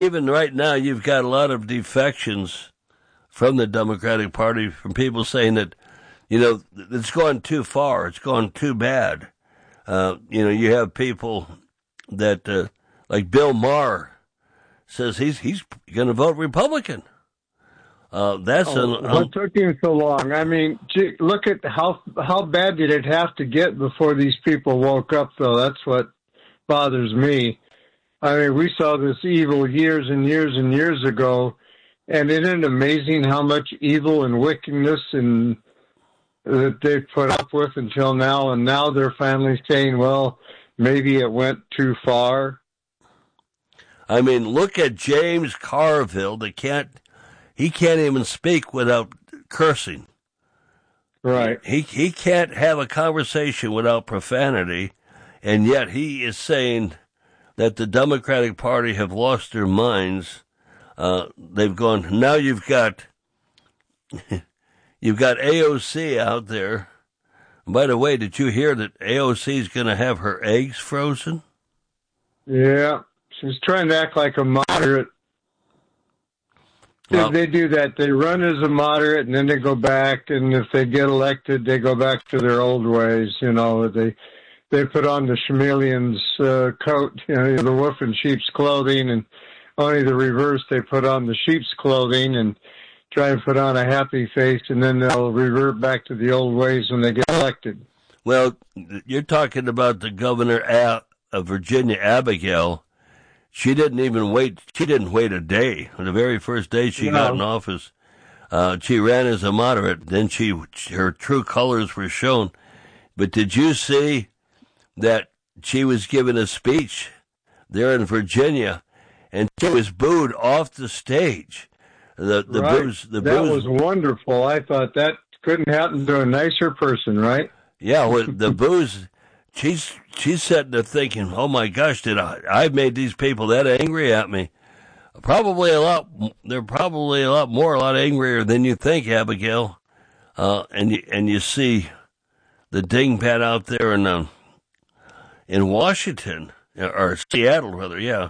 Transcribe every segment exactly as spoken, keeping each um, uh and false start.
even right now, you've got a lot of defections from the Democratic Party, from people saying that, you know, it's gone too far, it's gone too bad. Uh, you know, you have people that, uh, like Bill Maher, says he's he's going to vote Republican. Uh, that's oh, an, what um, took him so long? I mean, gee, look at how how bad did it have to get before these people woke up, though. That's what bothers me. I mean, we saw this evil years and years and years ago, and isn't it amazing how much evil and wickedness and that they've put up with until now, and now they're finally saying, well, maybe it went too far. I mean, look at James Carville. They can't, he can't even speak without cursing. Right. He he can't have a conversation without profanity, and yet he is saying that the Democratic Party have lost their minds. Uh, they've gone, now you've got, you've got A O C out there. And by the way, did you hear that A O C is going to have her eggs frozen? Yeah. She's trying to act like a moderate. Well, they do that. They run as a moderate, and then they go back, and if they get elected, they go back to their old ways. You know, they they put on the chameleon's uh, coat, you know, the wolf in sheep's clothing, and only the reverse. They put on the sheep's clothing and try and put on a happy face, and then they'll revert back to the old ways when they get elected. Well, you're talking about the governor of Virginia, Abigail. She didn't even wait. She didn't wait a day. On the very first day she no. got in office, uh, she ran as a moderate. Then she, her true colors were shown. But did you see that she was giving a speech there in Virginia, and she was booed off the stage? The the right. boos, the that boos, was wonderful. I thought that couldn't happen to a nicer person, right? Yeah, well, the boos. She's she's sitting there thinking, "Oh my gosh, did I? I've made these people that angry at me? Probably a lot. They're probably a lot more, a lot angrier than you think, Abigail." Uh, and you and you see the dingbat out there in um, in Washington or Seattle, rather, yeah.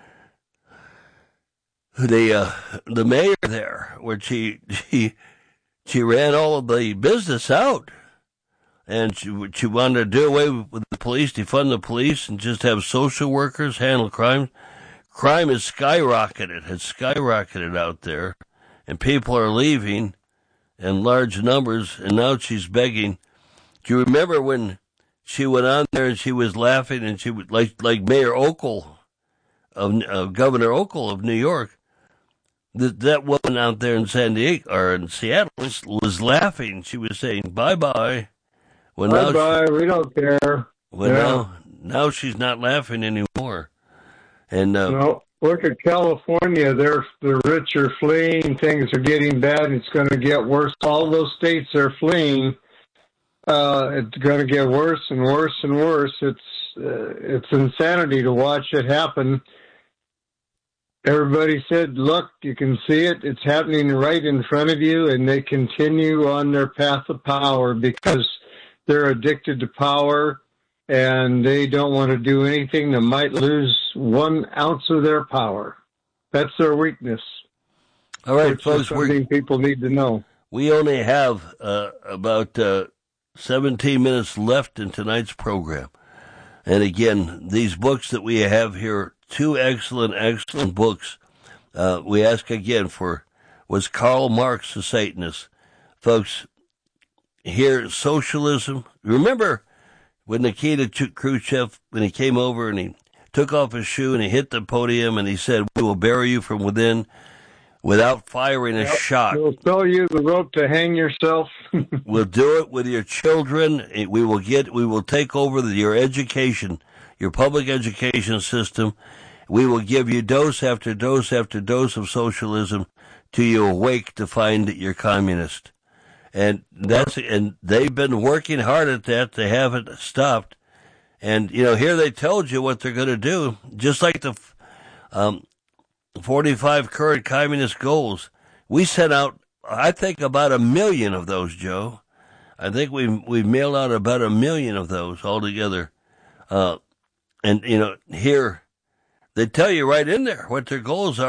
The uh, the mayor there, where she she she ran all of the business out. And she, she wanted to do away with the police, defund the police, and just have social workers handle crime. Crime has skyrocketed, has skyrocketed out there, and people are leaving in large numbers, and now she's begging. Do you remember when she went on there and she was laughing, and she would, like like Mayor Okel, of uh, Governor Okel of New York, that that woman out there in San Diego, or in Seattle, was, was laughing. She was saying, bye-bye. Well, bye bye. She, we don't care. Well, yeah. now now she's not laughing anymore. And uh, no, look at California. They're the rich are fleeing. Things are getting bad. And it's going to get worse. All those states are fleeing. Uh, it's going to get worse and worse and worse. It's uh, it's insanity to watch it happen. Everybody said, "Look, you can see it. It's happening right in front of you," and they continue on their path of power because they're addicted to power, and they don't want to do anything that might lose one ounce of their power. That's their weakness. All right, folks. Something people need to know. We only have uh, about uh, seventeen minutes left in tonight's program. And again, these books that we have here, two excellent, excellent books. Uh, we ask again for, was Karl Marx a Satanist? Folks, here, socialism. Remember when Nikita Khrushchev, when he came over and he took off his shoe and he hit the podium and he said, "We will bury you from within," without firing a yep. shot. We'll sell you the rope to hang yourself. We'll do it with your children. We will get. We will take over the, your education, your public education system. We will give you dose after dose after dose of socialism till you awake to find that you're communist. And that's and they've been working hard at that. They haven't stopped. And you know, here they told you what they're going to do, just like the um, forty-five current communist goals. We sent out, I think, about a million of those, Joe. I think we we mailed out about a million of those altogether. Uh, and you know, here they tell you right in there what their goals are.